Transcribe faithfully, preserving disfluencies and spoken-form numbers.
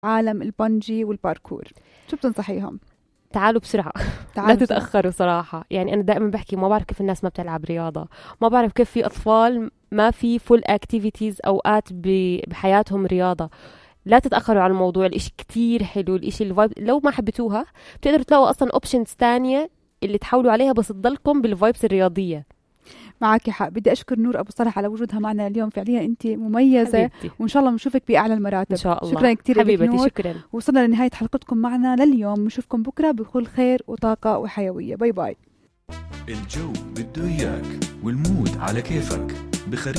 عالم البنجي والباركور، شو بتنصحيهم؟ تعالوا بسرعة. لا تتأخروا صراحة. يعني أنا دائما بحكي ما بعرف كيف الناس ما بتلعب رياضة، ما بعرف كيف في أطفال ما في فول اكتيفيتيز أوقات بحياتهم رياضة. لا تتأخروا على الموضوع، الإشي كتير حلو، الإشي الفايب لو ما حبيتوها بتقدروا تلاقوا أصلا أوبشنز تانية اللي تحاولوا عليها بس تضلكم بالفايبس الرياضية. معك حق. بدي أشكر نور أبو صالح على وجودها معنا اليوم، فعليا أنت مميزة حبيبتي. وإن شاء الله بنشوفك بأعلى المراتب إن شاء الله. شكرا كتير حبيبتي نور. شكرا. وصلنا لنهاية حلقتكم معنا لليوم، نشوفكم بكرة بكل خير وطاقة وحيوية. باي باي. الجو بده إياك والمود على كيفك بخريف